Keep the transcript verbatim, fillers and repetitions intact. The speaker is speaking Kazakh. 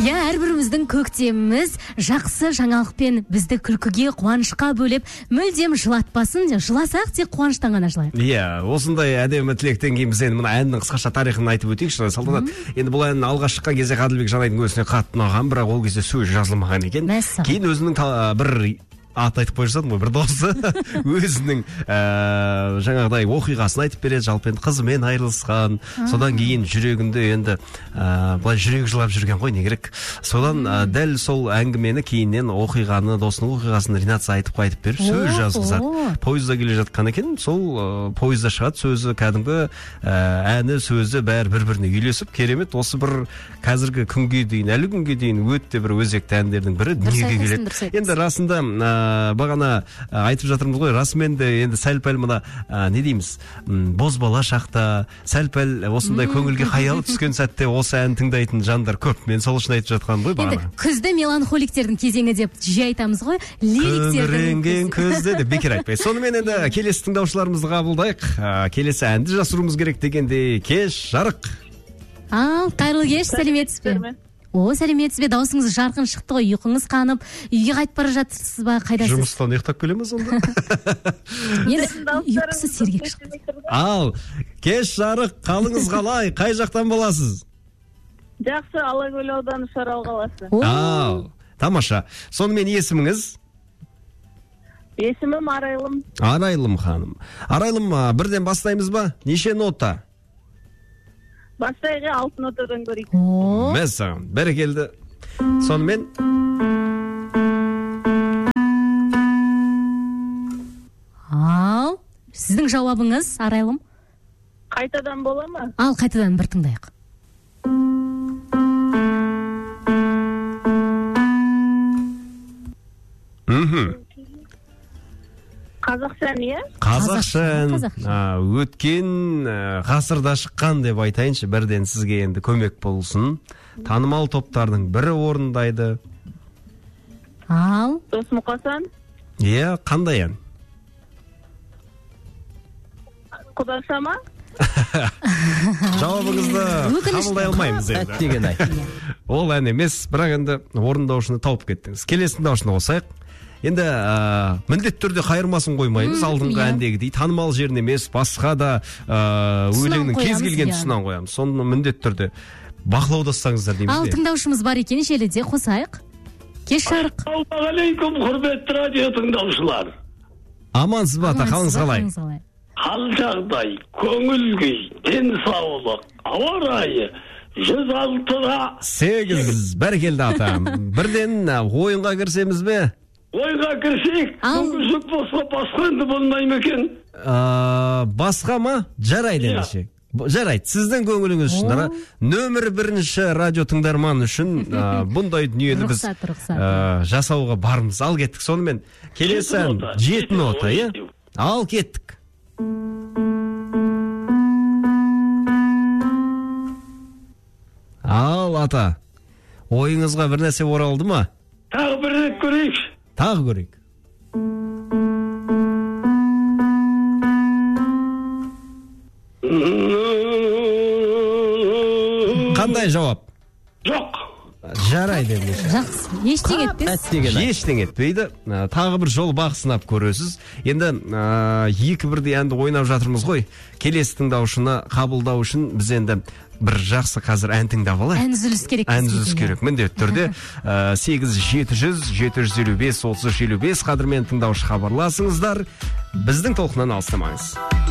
Я әрбіріміздің көктеміміз жақсы жаңалықпен бізді күлкіге, қуанышқа бөлеп, мүлдем жылатпасын. Жыласақ тек қуаныштан ғана жылайық. Иә, осындай әдемі тілектен кейін біз енді мына әннің қысқаша тарихын айтып өтейікші. Салтанат, енді бұл ән алға шыққан кезде Ғаділбек Жанайдың өзіне қатты ұнаған, бірақ ол кезде сөз жазылмаған екен. Мәссаған. Кейін өзінің бір ат айтып қой жасадым ғой, бір досы өзінің ә, жаңағыдай оқиғасын айтып береді. Жалпы енді қызымен айырылысқан, содан кейін жүрегінде енді ә, былай жүрек жылап жүрген ғой, не керек. Содан ә, дәл сол әңгімені кейіннен оқиғаны, досының оқиғасын ринаца айтып қайтып беріп сөз жазғызады. Пойызда келе жатқан екен, сол ә, пойызда шығады, сөзі кәдімгі ә, әні, сөзі бәрі бір-біріне үйлесіп, керемет. Осы бір қазіргі күнге дейін, әлі күнге дейін өте бір өзекті әндердің бірі дүниеге келеді. Енді расында бағана айтып жатырмыз ғой, расымен де енді сәл-пәл мына не дейміз, бозбала шақта сәл-пәл осындай көңілге қаял түскен сәтте осы ән тыңдайтын жандар көп. Мен сол үшін айтып жатқаным ғой бағана. Енді күзді меланхоликтердің кезеңі деп жиі айтамыз ғой, лириктердің күзде деп бекер айтпай. Сонымен енді келесі тыңдаушыларымызды қабылдайық. Келесі әнді жасыруымыз керек дегенде кеш жарық. Ал, қайырлы кеш, сәлеметсіз бе? О, сәлеметсіз бе? Даусыңыз жарқын шықты ғой, ұйқыңыз қанып, үйге қайтып бара жатырсыз ба? Қайдасыз? Жұмыстан ұйықтап келе ме сонда? Енді ұйқысы сергек шықты. Ал, кеш жарық, қалыңыз қалай? Қай жақтан боласыз? Жақсы, Алакөл ауданы Шарал қаласы. Ал, тамаша. Сонымен есіміңіз? Есімім Арайлым. Арайлым ханым. Арайлым, бірден бастаймыз ба? Неше нота? Бастайғы алтын нотадан көрейік. Мәссаған, бәрекелді. Сонымен Ал, сіздің жауабыңыз, Арайлым? Қайтадан бола ма? Ал, қайтадан бір тыңдайық. Мхм. Қазақшан, иә? Қазақшан. Өткен ғасырда шыққан деп айтайыншы, бірден сізге енді көмек болсын. Танымал топтардың бірі орындайды. Ал? Дос Мұқасан? Иә, қандай ән? Құдашама? Жауабыңызды қабылдай алмаймыз енді. Деген ай. Ол ән емес, бірақ енді орындаушыны тауып кеттіңіз. Келесі тыңдаушыны қосайық. Енді ә, міндетті түрде қайырмасын қоймаймыз, алдыңғы әндегідей танымал жерін емес, басқа да ә, өлеңнің кез келген тұсынан қоямыз. Соны міндетті түрде бақылауда ұстаңыздар дейміз. Ал, тыңдаушымыз бар екен, желіде қосайық. Кеш жарық. Ассалаумағалейкум, құрметті радио тыңдаушылар. Амансыз ба ата, қалыңыз қалай? Хал жағдай, көңіл күй, денсаулық, ауа райы жүз алтыда сегіз. Бәрекелді ата. Бірден ойынға кірсеміз бе? Ойға кірсек, көңілшік болса басқа енді болмай ма екен? Басқа ма? Жарайды ендеше. Жарайды, сіздің көңіліңіз үшін нөмір бірінші радио тыңдарман үшін бұндай дүниені біз жасауға бармыз. Ал кеттік. Сонымен келесі ән жеті нота, иә? Ал кеттік. Ал ата, ойыңызға бір нәрсе оралды ма? Тағы бір рет көрейікші. Тағы көрейік. Қандай жауап? Жоқ. Жарайды ендеше. Жақсы, ештеңе етпес. Ештеңе етпейді. Тағы бір жол бақ сынап көресіз. Енді екі бірдей әнді ойнап жатырмыз ғой. Келесі тыңдаушыны қабылдау үшін біз енді бір жақсы қазір ән тыңдап алайық. Ән үзіліс керек. Ән үзіліс керек, міндетті түрде. сегіз жеті жүз жеті жүз елу бес отыз үш елу бес қадірмен тыңдаушы хабарласыңыздар. Біздің толқыннан алыстамаңыз.